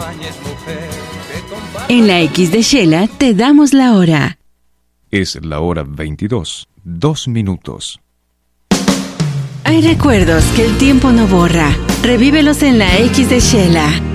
En la X de Shela te damos la hora. Es la hora 22, 2 minutos. Hay recuerdos que el tiempo no borra. Revívelos en la X de Shela.